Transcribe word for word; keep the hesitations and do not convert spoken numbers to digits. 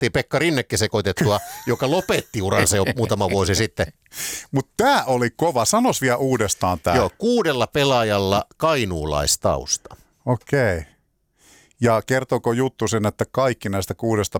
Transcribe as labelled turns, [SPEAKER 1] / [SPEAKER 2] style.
[SPEAKER 1] saatiin Pekka Rinnekin sekoitettua, joka lopetti uransa jo muutama vuosi sitten.
[SPEAKER 2] Mutta tämä oli kova. Sanos vielä uudestaan tämä.
[SPEAKER 1] Joo, kuudella pelaajalla kainuulaistausta.
[SPEAKER 2] Okei. Ja kertooko juttu sen, että kaikki näistä kuudesta